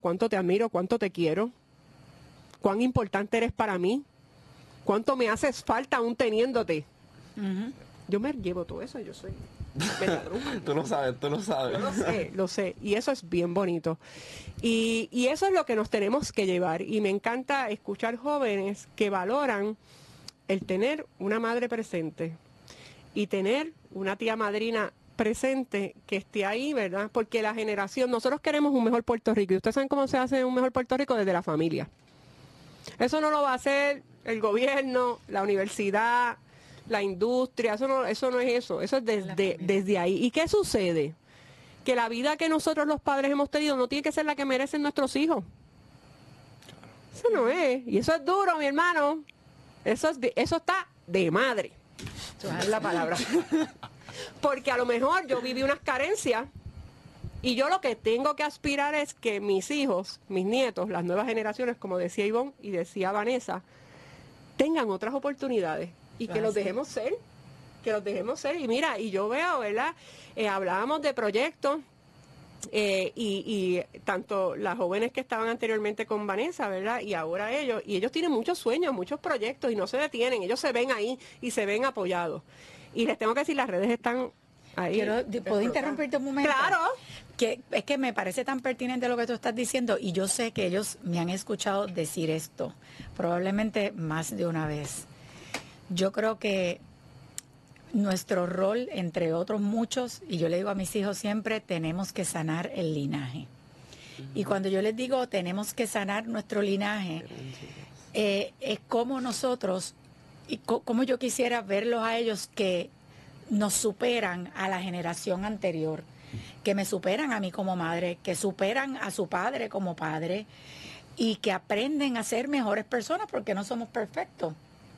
cuánto te admiro, cuánto te quiero, cuán importante eres para mí, cuánto me haces falta aún teniéndote. Yo me llevo todo eso, yo soy media bruja. Tú lo sabes. Yo lo sé, y eso es bien bonito. Y eso es lo que nos tenemos que llevar. Y me encanta escuchar jóvenes que valoran el tener una madre presente y tener una tía madrina presente que esté ahí, ¿verdad? Porque la generación, nosotros queremos un mejor Puerto Rico, y ustedes saben cómo se hace un mejor Puerto Rico desde la familia. Eso no lo va a hacer el gobierno, la universidad, la industria, eso no es eso es desde ahí. ¿Y qué sucede? Que la vida que nosotros los padres hemos tenido no tiene que ser la que merecen nuestros hijos. Eso no es, y eso es duro, mi hermano. Eso está de madre. Esa es la palabra. Porque a lo mejor yo viví unas carencias y yo lo que tengo que aspirar es que mis hijos, mis nietos, las nuevas generaciones, como decía Ivonne y decía Vanessa, tengan otras oportunidades y que los dejemos ser. Que los dejemos ser. Y mira, y yo veo, ¿verdad? Hablábamos de proyectos. Y tanto las jóvenes que estaban anteriormente con Vanessa, ¿verdad? Y ahora ellos tienen muchos sueños, muchos proyectos y no se detienen, ellos se ven ahí y se ven apoyados. Y les tengo que decir, las redes están ahí. ¿Puedo interrumpirte un momento? Claro. Que es que me parece tan pertinente lo que tú estás diciendo y yo sé que ellos me han escuchado decir esto, probablemente más de una vez. Yo creo que nuestro rol, entre otros muchos, y yo le digo a mis hijos siempre, tenemos que sanar el linaje. Y cuando yo les digo tenemos que sanar nuestro linaje, es como nosotros, y como yo quisiera verlos a ellos que nos superan a la generación anterior, que me superan a mí como madre, que superan a su padre como padre, y que aprenden a ser mejores personas porque no somos perfectos.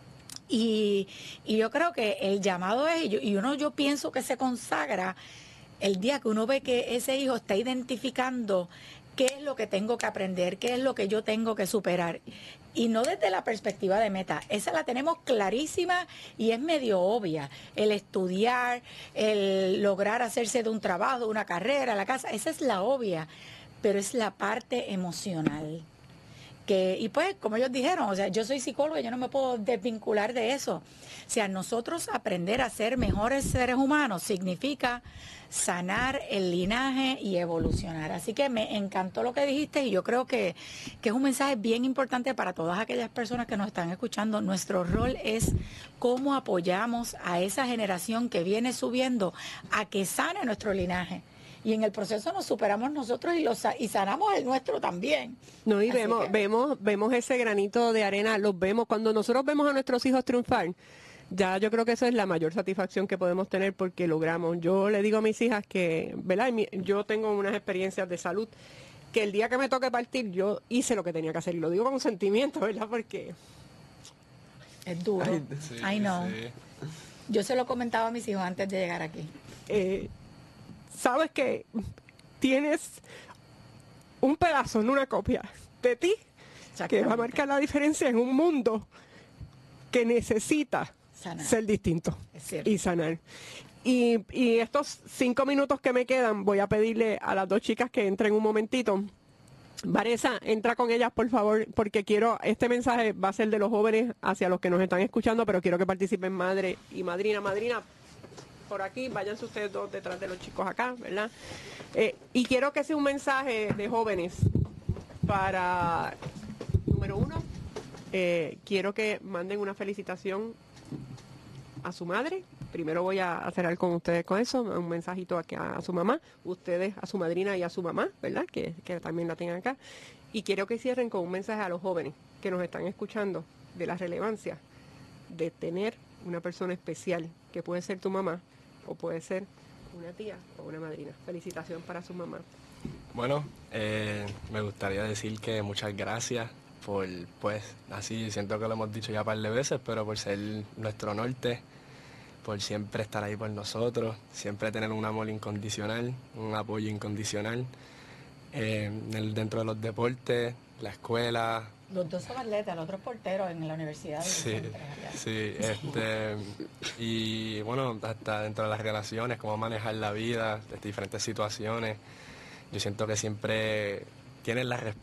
Y yo creo que el llamado es, yo pienso que se consagra el día que uno ve que ese hijo está identificando qué es lo que tengo que aprender, qué es lo que yo tengo que superar. Y no desde la perspectiva de meta, esa la tenemos clarísima y es medio obvia. El estudiar, el lograr hacerse de un trabajo, una carrera, la casa, esa es la obvia, pero es la parte emocional. Y pues, como ellos dijeron, o sea, yo soy psicóloga, yo no me puedo desvincular de eso. O sea, nosotros aprender a ser mejores seres humanos significa sanar el linaje y evolucionar. Así que me encantó lo que dijiste y yo creo que es un mensaje bien importante para todas aquellas personas que nos están escuchando. Nuestro rol es cómo apoyamos a esa generación que viene subiendo a que sane nuestro linaje. Y en el proceso nos superamos nosotros y sanamos el nuestro también. No, y vemos ese granito de arena, los vemos. Cuando nosotros vemos a nuestros hijos triunfar, ya yo creo que esa es la mayor satisfacción que podemos tener porque logramos. Yo le digo a mis hijas que, ¿verdad? Yo tengo unas experiencias de salud que el día que me toque partir, yo hice lo que tenía que hacer. Y lo digo con sentimiento, ¿verdad? Porque es duro. Ay, no. Sí. Yo se lo comentaba a mis hijos antes de llegar aquí. Sabes que tienes un pedazo, no una copia de ti que va a marcar la diferencia en un mundo que necesita ser distinto y sanar. Y estos 5 minutos que me quedan, voy a pedirle a las 2 chicas que entren un momentito. Vanessa, entra con ellas, por favor, porque este mensaje va a ser de los jóvenes hacia los que nos están escuchando, pero quiero que participen madre y madrina. Por aquí, váyanse ustedes dos detrás de los chicos acá, ¿verdad? Y quiero que sea un mensaje de jóvenes para, número 1, quiero que manden una felicitación a su madre. Primero voy a cerrar con ustedes con eso, un mensajito a su mamá, ustedes a su madrina y a su mamá, ¿verdad? Que también la tengan acá. Y quiero que cierren con un mensaje a los jóvenes que nos están escuchando de la relevancia de tener una persona especial, que puede ser tu mamá, o puede ser una tía o una madrina. Felicitación para su mamá. Bueno, me gustaría decir que muchas gracias por, pues, así siento que lo hemos dicho ya un par de veces, pero por ser nuestro norte, por siempre estar ahí por nosotros, siempre tener un amor incondicional, un apoyo incondicional, dentro de los deportes, la escuela. Los dos son atletas, los otros porteros en la universidad. Sí, y bueno, hasta dentro de las relaciones, cómo manejar la vida, desde diferentes situaciones. Yo siento que siempre tienes la respuesta.